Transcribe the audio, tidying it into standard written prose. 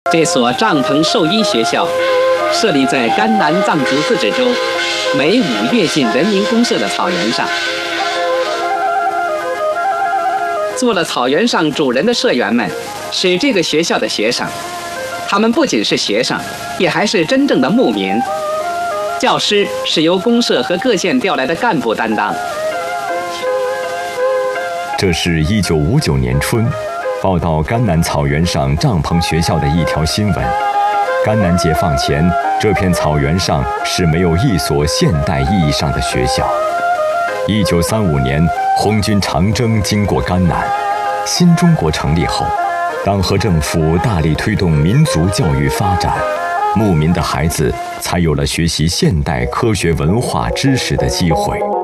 这所帐篷兽医学校设立在甘南藏族自治州梅武越信人民公社的草原上。做了草原上主人的社员们是这个学校的学生，他们不仅是学生，也还是真正的牧民。教师是由公社和各县调来的干部担当。 这是1959年春报道甘南草原上帐篷学校的一条新闻。甘南解放前，这片草原上是没有一所现代意义上的学校。1935年，红军长征经过甘南，新中国成立后，党和政府大力推动民族教育发展，牧民的孩子才有了学习现代科学文化知识的机会。